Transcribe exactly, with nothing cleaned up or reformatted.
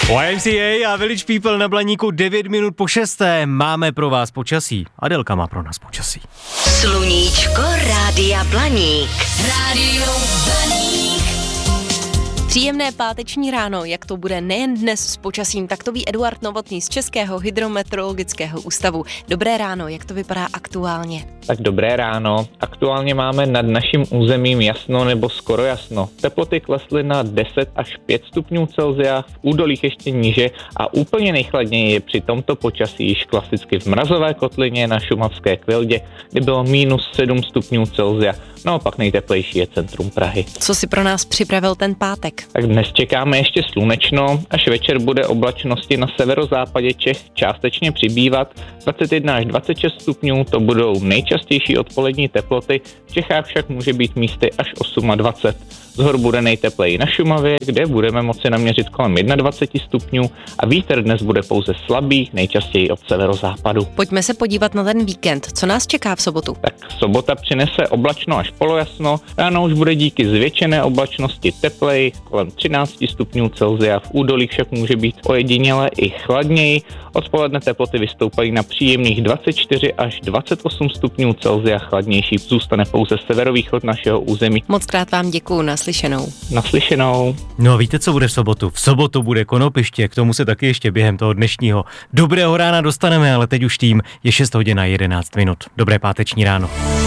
Y M C A a Village People na Blaníku devět minut po šesté. Máme pro vás počasí. Adelka má pro nás počasí. Sluníčko Rádia Blaník. Rádio Blaník. Příjemné páteční ráno, jak to bude nejen dnes s počasím, tak to ví Eduard Novotný z Českého hydrometeorologického ústavu. Dobré ráno, jak to vypadá aktuálně? Tak dobré ráno. Aktuálně máme nad naším územím jasno nebo skoro jasno. Teploty klesly na deset až pět stupňů Celsia, v údolích ještě níže a úplně nejchladněji je při tomto počasí již klasicky v mrazové kotlině na šumavské Kvildě, kde bylo minus sedm stupňů Celsia. Naopak nejteplejší je centrum Prahy. Co si pro nás připravil ten pátek? Tak dnes čekáme ještě slunečno, až večer bude oblačnosti na severozápadě Čech částečně přibývat. dvacet jedna až dvacet šest stupňů to budou nejčastější odpolední teploty, v Čechách však může být místy až dvacet osm. Zhor bude nejtepleji na Šumavě, kde budeme moci naměřit kolem dvacet jedna stupňů a vítr dnes bude pouze slabý, nejčastěji od severozápadu. Pojďme se podívat na ten víkend. Co nás čeká v sobotu? Tak sobota přinese oblačno až polojasno, ráno už bude díky zvětšené oblačnosti teplej, kolem třináct stupňů Celsia, v údolí však může být ojediněle i chladněji. Odpoledne teploty vystoupají na příjemných dvacet čtyři až dvacet osm stupňů Celsia, chladnější zůstane pouze severovýchod našeho území. Moc krát vám děkuju, naslyšenou. Naslyšenou. No a víte, co bude v sobotu? V sobotu bude konopiště, k tomu se taky ještě během toho dnešního dobrého rána dostaneme, ale teď už tým je šest hodin a jedenáct minut. Dobré páteční ráno.